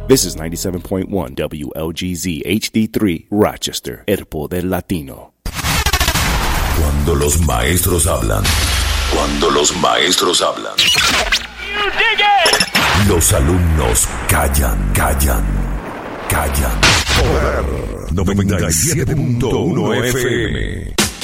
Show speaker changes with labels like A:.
A: This is 97.1 WLGZ HD3 Rochester, el poder latino.
B: Cuando los maestros hablan. Cuando los maestros hablan. Los alumnos callan. Poder 97.1 FM.